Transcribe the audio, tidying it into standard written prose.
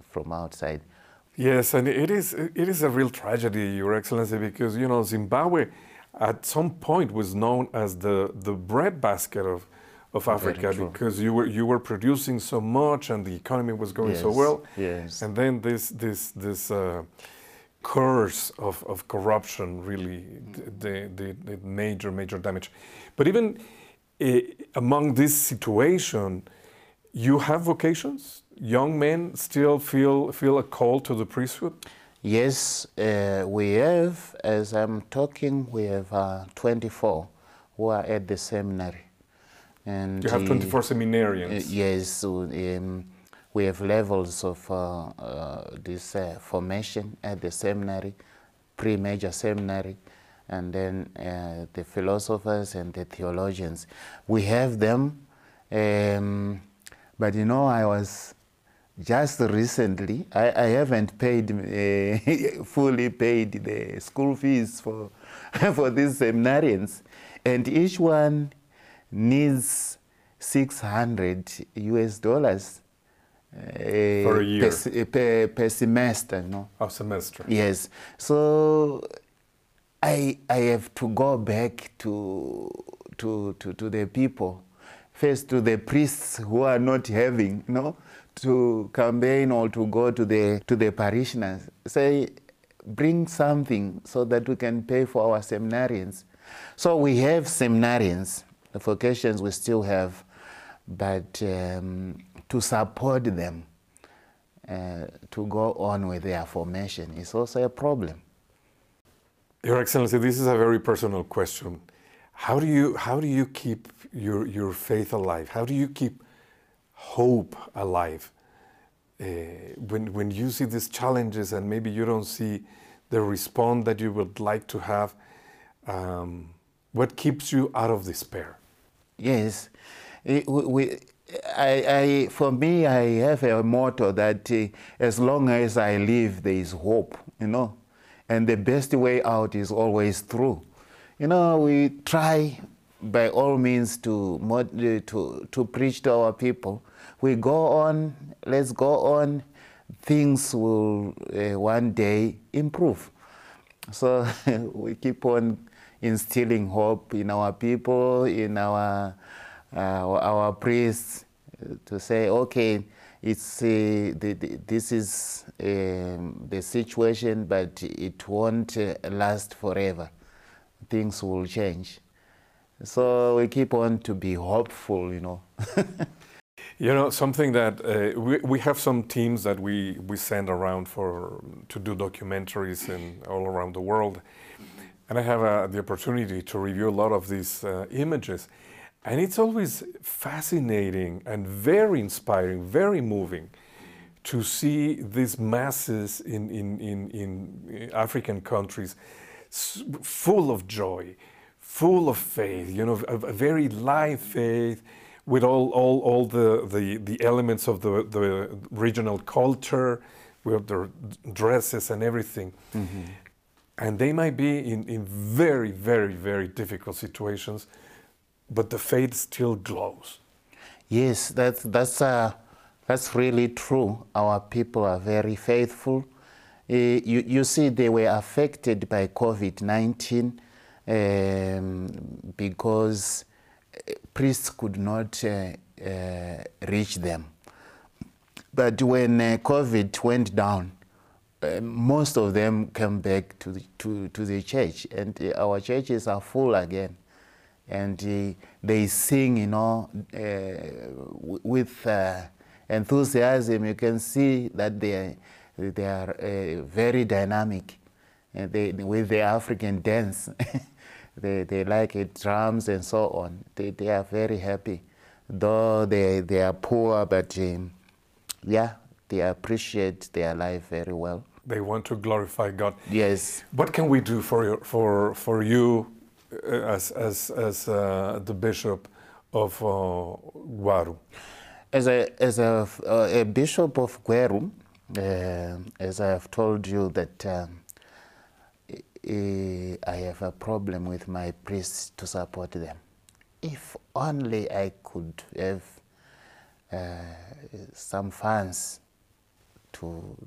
from outside. Yes, and it is a real tragedy, Your Excellency, because Zimbabwe at some point was known as the breadbasket of Africa, because you were producing so much and the economy was going so well. Yes. And then this curse of corruption really did major damage. But even among this situation, you have vocations? Young men still feel a call to the priesthood? Yes, we have. As I'm talking, we have 24 who are at the seminary. And you have 24 seminarians? Yes, we have levels of this formation at the seminary, pre-major seminary, and then the philosophers and the theologians. We have them, but I was just recently, I haven't paid, fully paid the school fees for, for these seminarians, and each one needs $600 for a year, per semester, no? A semester. Yes. So I have to go back to the people, first to the priests who are not having, to campaign or to go to the parishioners, say, bring something so that we can pay for our seminarians. So we have seminarians, the vocations we still have, but to support them to go on with their formation is also a problem. Your Excellency, this is a very personal question. How do you keep your faith alive? How do you keep hope alive when you see these challenges and maybe you don't see the response that you would like to have? What keeps you out of despair? Yes, for me, I have a motto that as long as I live, there is hope, and the best way out is always through. We try by all means to preach to our people. We go on, let's go on, things will one day improve. So we keep on instilling hope in our people, in our priests, to say, okay, it's this is the situation, but it won't last forever. Things will change. So we keep on to be hopeful, Something that we have some teams that we send around to do documentaries all around the world. And I have the opportunity to review a lot of these images. And it's always fascinating and very inspiring, very moving to see these masses in African countries full of joy, full of faith, a very live faith with all the elements of the regional culture, with their dresses and everything. Mm-hmm. And they might be in very, very, very difficult situations, but the faith still glows. Yes, that's really true. Our people are very faithful. You see, they were affected by COVID-19 because priests could not reach them. But when COVID went down, most of them came back to the church, and our churches are full again. And they sing, with enthusiasm. You can see that they are very dynamic, and with the African dance. they like it, drums and so on. They are very happy, though they are poor, but yeah, they appreciate their life very well. They want to glorify God. Yes. What can we do for you as the bishop of Gwaru? As a bishop of Gwaru, as I have told you that I have a problem with my priests to support them. If only I could have some funds to